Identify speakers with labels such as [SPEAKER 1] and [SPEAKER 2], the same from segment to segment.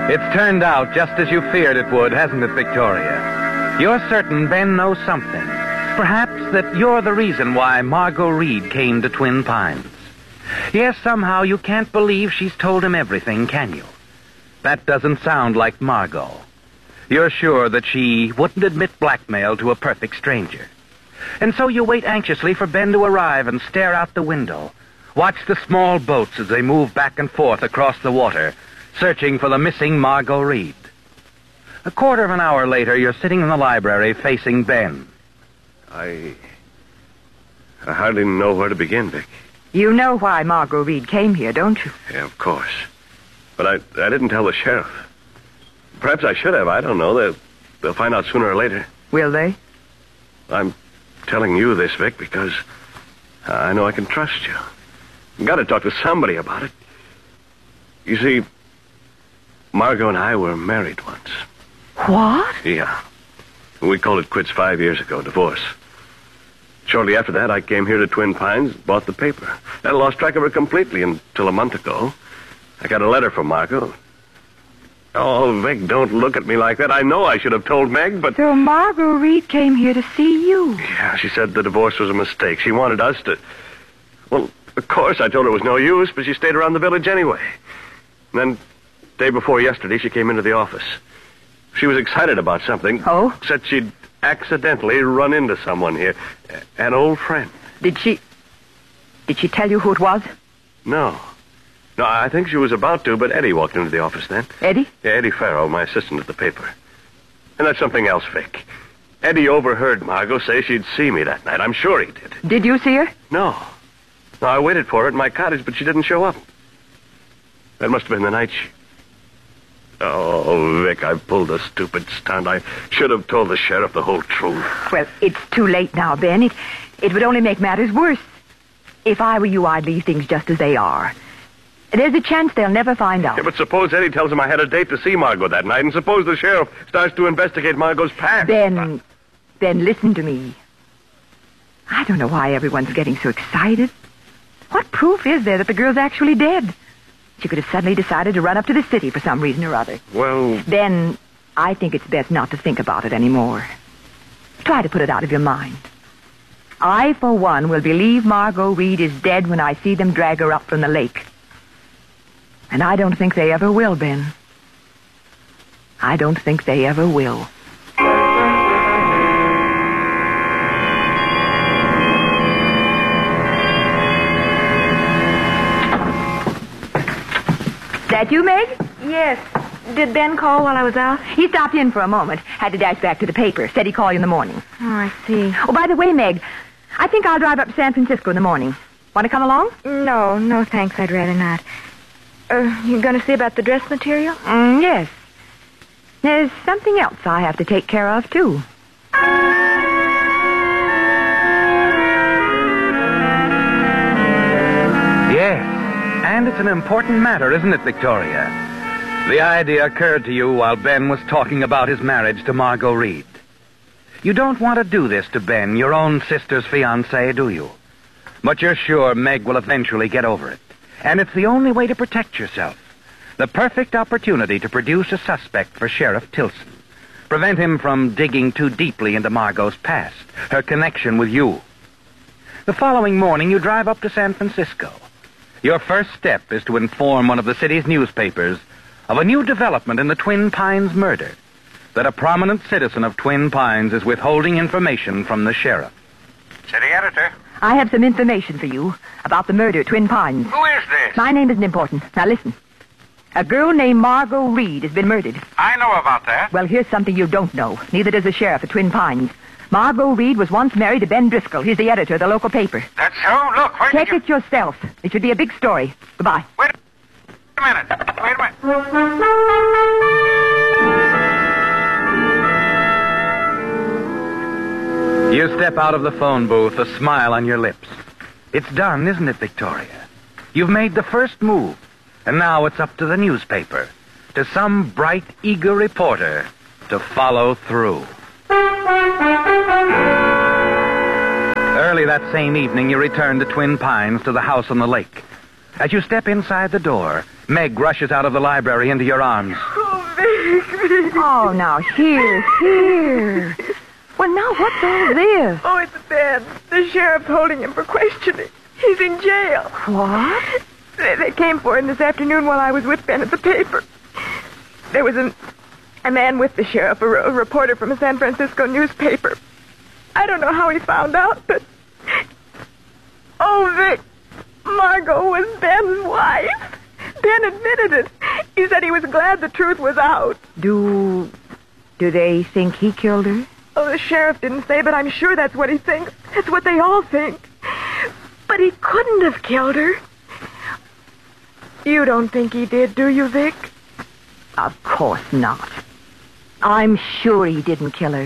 [SPEAKER 1] It's turned out just as you feared it would, hasn't it, Victoria? You're certain Ben knows something. Perhaps that you're the reason why Margot Reed came to Twin Pines. Yes, somehow you can't believe she's told him everything, can you? That doesn't sound like Margot. You're sure that she wouldn't admit blackmail to a perfect stranger. And so you wait anxiously for Ben to arrive and stare out the window. Watch the small boats as they move back and forth across the water, searching for the missing Margot Reed. A quarter of an hour later, you're sitting in the library facing Ben.
[SPEAKER 2] I hardly know where to begin, Vic.
[SPEAKER 3] You know why Margot Reed came here, don't you?
[SPEAKER 2] Yeah, of course. But I didn't tell the sheriff. Perhaps I should have. I don't know. They'll find out sooner or later.
[SPEAKER 3] Will they?
[SPEAKER 2] I'm telling you this, Vic, because I know I can trust you. I've got to talk to somebody about it. You see, Margot and I were married once.
[SPEAKER 3] What?
[SPEAKER 2] Yeah. We called it quits 5 years ago, divorce. Shortly after that, I came here to Twin Pines, bought the paper. I lost track of her completely until a month ago. I got a letter from Margot. Oh, Vic, don't look at me like that. I know I should have told Meg, but...
[SPEAKER 3] So Margot Reed came here to see you.
[SPEAKER 2] Yeah, she said the divorce was a mistake. She wanted us to... Well, of course, I told her it was no use, but she stayed around the village anyway. And then, day before yesterday, she came into the office. She was excited about something.
[SPEAKER 3] Oh?
[SPEAKER 2] Said she'd accidentally run into someone here. An old friend.
[SPEAKER 3] Did she tell you who it was?
[SPEAKER 2] No. No, I think she was about to, but Eddie walked into the office then.
[SPEAKER 3] Eddie?
[SPEAKER 2] Yeah, Eddie Farrow, my assistant at the paper. And that's something else, Vic. Eddie overheard Margot say she'd see me that night. I'm sure he did.
[SPEAKER 3] Did you see her?
[SPEAKER 2] No. No, I waited for her at my cottage, but she didn't show up. That must have been the night she... Oh, Vic, I pulled a stupid stunt. I should have told the sheriff the whole truth.
[SPEAKER 3] Well, it's too late now, Ben. It would only make matters worse. If I were you, I'd leave things just as they are. There's a chance they'll never find out.
[SPEAKER 2] Yeah, but suppose Eddie tells him I had a date to see Margot that night, and suppose the sheriff starts to investigate Margot's past.
[SPEAKER 3] Ben, listen to me. I don't know why everyone's getting so excited. What proof is there that the girl's actually dead? She could have suddenly decided to run up to the city for some reason or other.
[SPEAKER 2] Well...
[SPEAKER 3] Ben, I think it's best not to think about it anymore. Try to put it out of your mind. I, for one, will believe Margot Reed is dead when I see them drag her up from the lake. And I don't think they ever will, Ben. I don't think they ever will. That you, Meg?
[SPEAKER 4] Yes. Did Ben call while I was out?
[SPEAKER 3] He stopped in for a moment. Had to dash back to the paper. Said he'd call you in the morning.
[SPEAKER 4] Oh, I see.
[SPEAKER 3] Oh, by the way, Meg, I think I'll drive up to San Francisco in the morning. Want to come along?
[SPEAKER 4] No, thanks. I'd rather not. You going to see about the dress material?
[SPEAKER 3] Yes. There's something else I have to take care of, too.
[SPEAKER 1] Yes, and it's an important matter, isn't it, Victoria? The idea occurred to you while Ben was talking about his marriage to Margot Reed. You don't want to do this to Ben, your own sister's fiancé, do you? But you're sure Meg will eventually get over it. And it's the only way to protect yourself. The perfect opportunity to produce a suspect for Sheriff Tilson. Prevent him from digging too deeply into Margot's past, her connection with you. The following morning, you drive up to San Francisco. Your first step is to inform one of the city's newspapers of a new development in the Twin Pines murder. That a prominent citizen of Twin Pines is withholding information from the sheriff.
[SPEAKER 5] City editor.
[SPEAKER 3] I have some information for you about the murder at Twin Pines.
[SPEAKER 5] Who is this?
[SPEAKER 3] My name isn't important. Now listen. A girl named Margot Reed has been murdered.
[SPEAKER 5] I know about that.
[SPEAKER 3] Well, here's something you don't know. Neither does the sheriff at Twin Pines. Margot Reed was once married to Ben Driscoll. He's the editor of the local paper.
[SPEAKER 5] That's so? Look, where
[SPEAKER 3] Check
[SPEAKER 5] did you...
[SPEAKER 3] it yourself. It should be a big story. Goodbye.
[SPEAKER 5] Wait a minute. Wait a minute.
[SPEAKER 1] You step out of the phone booth, a smile on your lips. It's done, isn't it, Victoria? You've made the first move, and now it's up to the newspaper, to some bright, eager reporter, to follow through. Early that same evening, you return to Twin Pines, to the house on the lake. As you step inside the door, Meg rushes out of the library into your arms.
[SPEAKER 4] Oh,
[SPEAKER 3] Oh, now, here. Well, now, what's all this?
[SPEAKER 4] Oh, it's Ben. The sheriff's holding him for questioning. He's in jail.
[SPEAKER 3] What?
[SPEAKER 4] They came for him this afternoon while I was with Ben at the paper. There was a man with the sheriff, a reporter from a San Francisco newspaper. I don't know how he found out, but... Oh, Vic, Margot was Ben's wife. Ben admitted it. He said he was glad the truth was out.
[SPEAKER 3] Do they think he killed her?
[SPEAKER 4] Oh, the sheriff didn't say, but I'm sure that's what he thinks. That's what they all think. But he couldn't have killed her. You don't think he did, do you, Vic?
[SPEAKER 3] Of course not. I'm sure he didn't kill her.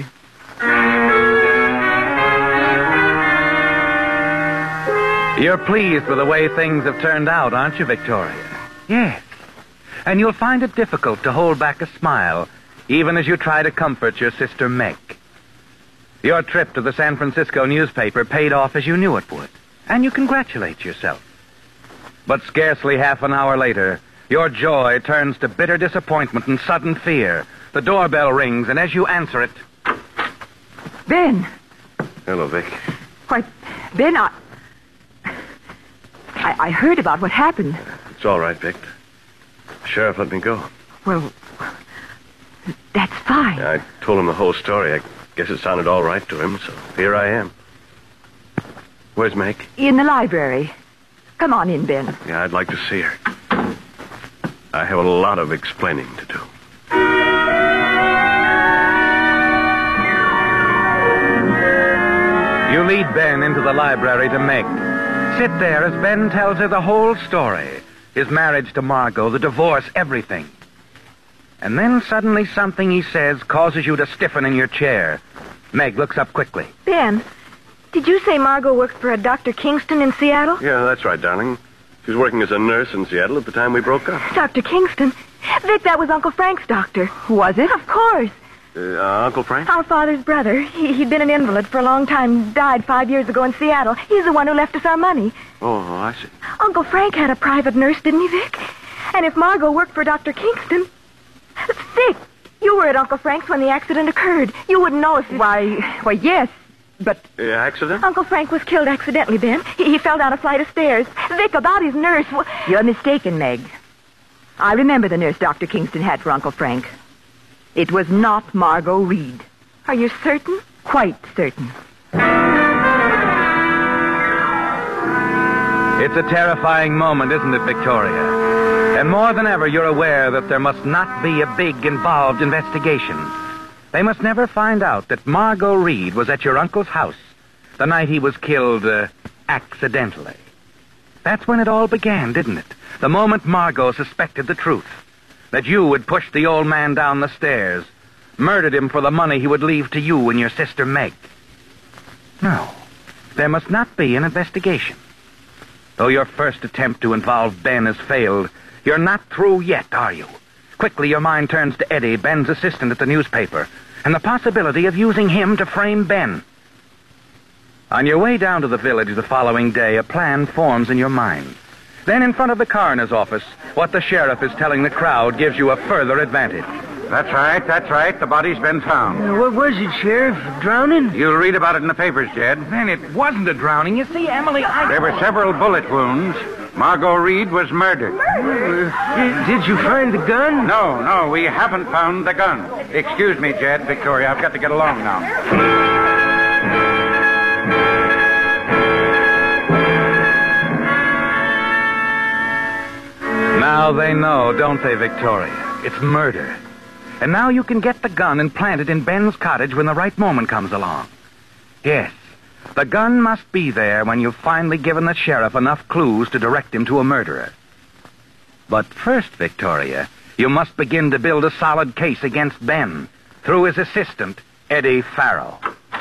[SPEAKER 1] You're pleased with the way things have turned out, aren't you, Victoria? Yes. And you'll find it difficult to hold back a smile, even as you try to comfort your sister Meg. Your trip to the San Francisco newspaper paid off as you knew it would, and you congratulate yourself. But scarcely half an hour later, your joy turns to bitter disappointment and sudden fear. The doorbell rings, and as you answer it...
[SPEAKER 3] Ben!
[SPEAKER 2] Hello, Vic.
[SPEAKER 3] Why, Ben, I heard about what happened.
[SPEAKER 2] It's all right, Vic. The sheriff let me go.
[SPEAKER 3] Well, that's fine.
[SPEAKER 2] I told him the whole story. I guess it sounded all right to him, so here I am. Where's Meg?
[SPEAKER 3] In the library. Come on in, Ben.
[SPEAKER 2] Yeah, I'd like to see her. I have a lot of explaining to do.
[SPEAKER 1] You lead Ben into the library to Meg. Sit there as Ben tells her the whole story. His marriage to Margot, the divorce, everything. And then suddenly something he says causes you to stiffen in your chair. Meg looks up quickly.
[SPEAKER 4] Ben, did you say Margot works for a Dr. Kingston in Seattle?
[SPEAKER 2] Yeah, that's right, darling. She was working as a nurse in Seattle at the time we broke up.
[SPEAKER 4] Dr. Kingston? Vic, that was Uncle Frank's doctor.
[SPEAKER 3] Was it?
[SPEAKER 4] Of course.
[SPEAKER 2] Uncle Frank?
[SPEAKER 4] Our father's brother. He'd been an invalid for a long time. Died 5 years ago in Seattle. He's the one who left us our money.
[SPEAKER 2] Oh, I see.
[SPEAKER 4] Uncle Frank had a private nurse, didn't he, Vic? And if Margot worked for Dr. Kingston... Vic, you were at Uncle Frank's when the accident occurred. You wouldn't know if...
[SPEAKER 3] Why, yes, but...
[SPEAKER 2] Accident?
[SPEAKER 4] Uncle Frank was killed accidentally, Ben. He fell down a flight of stairs. Vic, about his nurse...
[SPEAKER 3] You're mistaken, Meg. I remember the nurse Dr. Kingston had for Uncle Frank. It was not Margot Reed.
[SPEAKER 4] Are you certain?
[SPEAKER 3] Quite certain.
[SPEAKER 1] It's a terrifying moment, isn't it, Victoria? And more than ever, you're aware that there must not be a big, involved investigation. They must never find out that Margot Reed was at your uncle's house the night he was killed, accidentally. That's when it all began, didn't it? The moment Margot suspected the truth. That you had pushed the old man down the stairs, murdered him for the money he would leave to you and your sister Meg. No, there must not be an investigation. Though your first attempt to involve Ben has failed, you're not through yet, are you? Quickly, your mind turns to Eddie, Ben's assistant at the newspaper, and the possibility of using him to frame Ben. On your way down to the village the following day, a plan forms in your mind. Then in front of the coroner's office, what the sheriff is telling the crowd gives you a further advantage.
[SPEAKER 5] That's right. The body's been found.
[SPEAKER 6] What was it, Sheriff? Drowning?
[SPEAKER 5] You'll read about it in the papers, Jed.
[SPEAKER 1] Then it wasn't a drowning. You see, Emily,
[SPEAKER 5] There were several bullet wounds. Margot Reed was murdered.
[SPEAKER 6] Did you find the gun?
[SPEAKER 5] No, we haven't found the gun. Excuse me, Jed, Victoria, I've got to get along now.
[SPEAKER 1] Now they know, don't they, Victoria? It's murder. And now you can get the gun and plant it in Ben's cottage when the right moment comes along. Yes, the gun must be there when you've finally given the sheriff enough clues to direct him to a murderer. But first, Victoria, you must begin to build a solid case against Ben through his assistant, Eddie Farrell.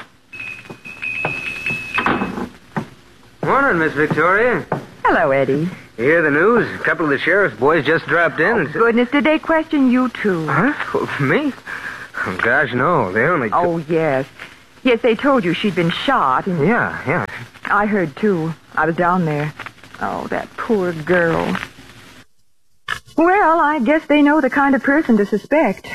[SPEAKER 6] Morning, Miss Victoria.
[SPEAKER 3] Hello, Eddie.
[SPEAKER 6] You hear the news? A couple of the sheriff's boys just dropped in.
[SPEAKER 3] Goodness, did they question you, too?
[SPEAKER 6] Huh? Me? Oh, gosh, no. They only...
[SPEAKER 3] Oh, yes. Yes, they told you she'd been shot. And
[SPEAKER 6] Yeah.
[SPEAKER 3] I heard, too. I was down there. Oh, that poor girl. Well, I guess they know the kind of person to suspect.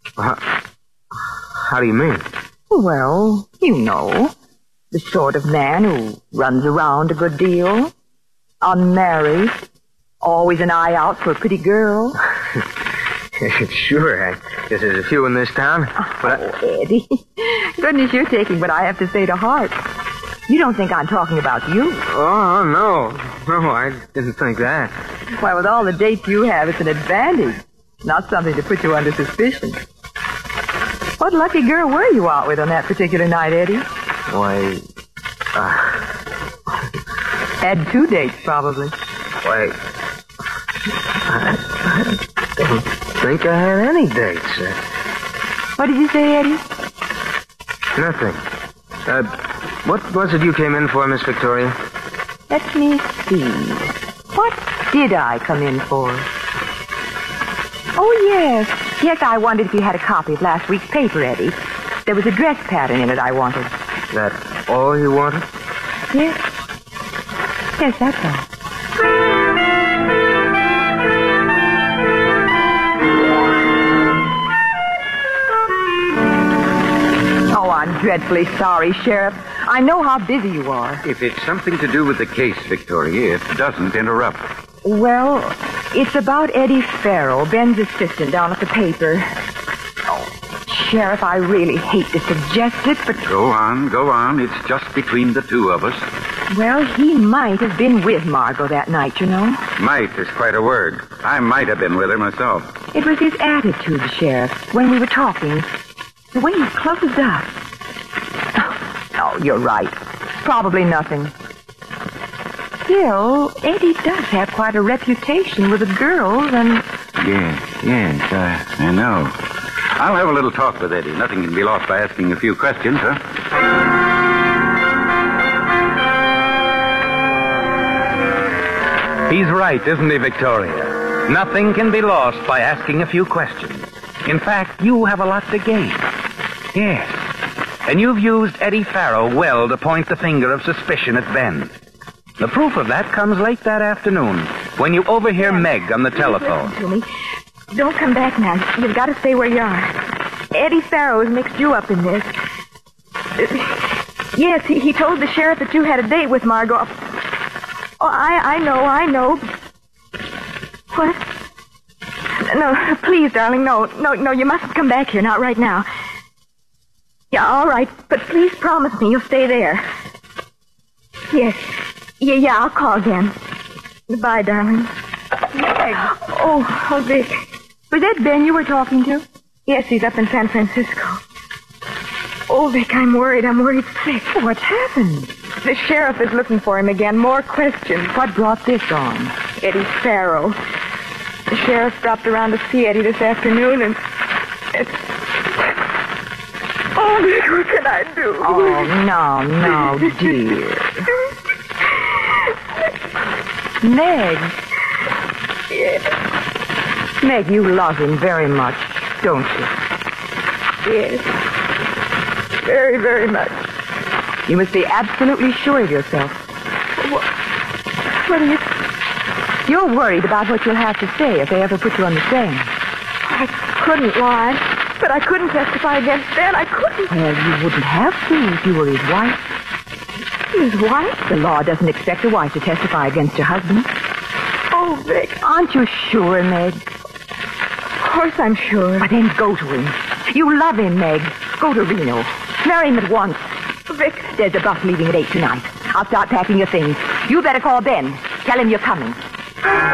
[SPEAKER 6] How do you mean?
[SPEAKER 3] Well, you know, the sort of man who runs around a good deal, unmarried, always an eye out for a pretty girl.
[SPEAKER 6] Sure, I guess there's a few in this town. But
[SPEAKER 3] Eddie, goodness, you're taking what I have to say to heart. You don't think I'm talking about you?
[SPEAKER 6] Oh, no. No, I didn't think that.
[SPEAKER 3] Why, with all the dates you have, it's an advantage, not something to put you under suspicion. What lucky girl were you out with on that particular night, Eddie?
[SPEAKER 6] Why,
[SPEAKER 3] Had 2 dates, probably.
[SPEAKER 6] I don't think I had any dates.
[SPEAKER 3] What did you say, Eddie?
[SPEAKER 6] Nothing. What was it you came in for, Miss Victoria?
[SPEAKER 3] Let me see. What did I come in for? Oh, yes. Yes, I wondered if you had a copy of last week's paper, Eddie. There was a dress pattern in it I wanted.
[SPEAKER 6] That all you wanted?
[SPEAKER 3] Yes. Yes, that's all. Oh, I'm dreadfully sorry, Sheriff. I know how busy you are.
[SPEAKER 5] If it's something to do with the case, Victoria, it doesn't interrupt.
[SPEAKER 3] Well, it's about Eddie Farrell, Ben's assistant down at the paper. Oh, Sheriff, I really hate to suggest it, but...
[SPEAKER 5] Go on. It's just between the two of us.
[SPEAKER 3] Well, he might have been with Margot that night, you know.
[SPEAKER 5] Might is quite a word. I might have been with her myself.
[SPEAKER 3] It was his attitude, Sheriff, when we were talking. The way he closed up. Oh, you're right. Probably nothing. Still, Eddie does have quite a reputation with the girls, and...
[SPEAKER 5] Yes, I know. I'll have a little talk with Eddie. Nothing can be lost by asking a few questions, huh?
[SPEAKER 1] He's right, isn't he, Victoria? Nothing can be lost by asking a few questions. In fact, you have a lot to gain. Yes. And you've used Eddie Farrell well to point the finger of suspicion at Ben. The proof of that comes late that afternoon when you overhear Meg on the telephone.
[SPEAKER 4] Listen to me. Don't come back now. You've got to stay where you are. Eddie Farrow has mixed you up in this. Yes, he told the sheriff that you had a date with Margot. Oh, I know. What? No, please, darling, no, you mustn't come back here, not right now. Yeah, all right, but please promise me you'll stay there. Yes. Yeah, I'll call again. Goodbye, darling.
[SPEAKER 3] Meg.
[SPEAKER 4] Oh, Vic.
[SPEAKER 3] Was that Ben you were talking to?
[SPEAKER 4] Yes, he's up in San Francisco. Oh, Vic, I'm worried sick.
[SPEAKER 3] What's happened?
[SPEAKER 4] The sheriff is looking for him again. More questions.
[SPEAKER 3] What brought this on?
[SPEAKER 4] Eddie Farrell. The sheriff dropped around to see Eddie this afternoon, and... Oh, Vic, what can I do?
[SPEAKER 3] Oh, no, dear. Meg.
[SPEAKER 4] Yes.
[SPEAKER 3] Meg, you love him very much, don't you?
[SPEAKER 4] Yes. Very, very much.
[SPEAKER 3] You must be absolutely sure of yourself.
[SPEAKER 4] What are you...
[SPEAKER 3] You're worried about what you'll have to say if they ever put you on the stand.
[SPEAKER 4] I couldn't lie. But I couldn't testify against Ben. I couldn't.
[SPEAKER 3] Well, you wouldn't have to if you were his wife.
[SPEAKER 4] His wife?
[SPEAKER 3] The law doesn't expect a wife to testify against her husband.
[SPEAKER 4] Oh, Vic.
[SPEAKER 3] Aren't you sure, Meg?
[SPEAKER 4] Of course I'm sure.
[SPEAKER 3] But then go to him. You love him, Meg. Go to Reno. Marry him at once.
[SPEAKER 4] Vic.
[SPEAKER 3] There's a bus leaving at 8 tonight. I'll start packing your things. You better call Ben. Tell him you're coming.